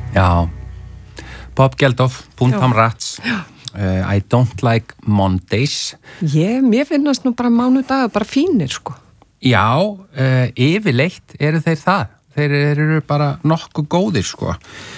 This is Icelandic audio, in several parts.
Já, Bob Geldof, Puntam Rats, I don't like Mondays. Mér finnast nú bara mánudagar bara fínir, sko. Já, yfirleitt eru þeir það. Þeir eru bara nokkuð góðir, sko.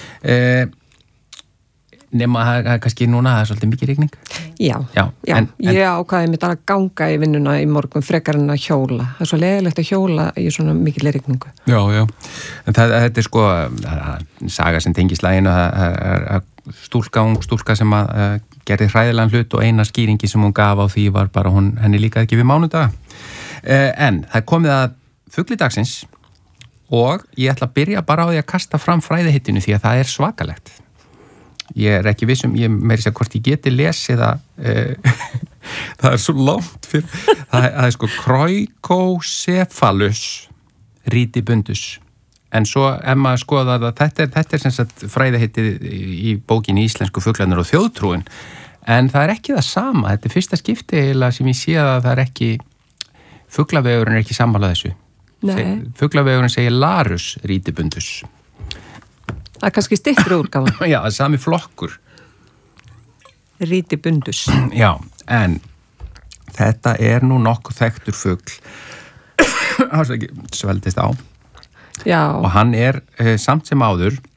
Nema að kannski núna það svolítið mikið rigning. Já. En ég ákvaði mig að ganga í vinnuna í morgun frekar en að hjóla. Það svo leiðilegt að hjóla í svona mikil rigningu. Já. En þetta sko saga sem tengist laginu að stúlka sem að gerði hræðilegan hlut og eina skýringi sem hún gaf á því var bara henni líkaði ekki við mánudaga. En það komið að fugli-dagsins og ég ætla að byrja bara á því að kasta fram fræðiheitinu því að það er svakalegt. Ég er ekki vissum, ég meiri sér hvort ég geti lesið það er svo langt fyrir, það er sko Kroikocephalus ridibundus, en svo ef maður skoðar að þetta er sem sagt fræðiheitið í bókinni Íslensku fuglarnir og þjóðtrúin, en það er ekki það sama, þetta er fyrsta skipti eiginlega sem ég sé að það er ekki, fuglavegurinn er ekki sammála þessu. Fuglavegurinn segir Larus ridibundus. Það er kannski styttri útgáfa. Já, það er sami flokkur. Ridibundus. Já, en þetta er nú nokkuð þekktur fugl. Það er ekki sveldist á. Já. Og hann er samt sem áður